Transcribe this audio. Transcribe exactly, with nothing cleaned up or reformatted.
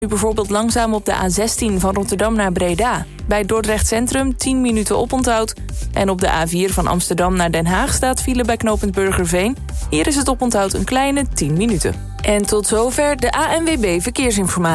Nu bijvoorbeeld langzaam op de A zestien van Rotterdam naar Breda. Bij Dordrecht Centrum tien minuten oponthoud. En op de A vier van Amsterdam naar Den Haag staat file bij knooppunt Burgerveen. Hier is het oponthoud een kleine tien minuten. En tot zover de A N W B Verkeersinformatie.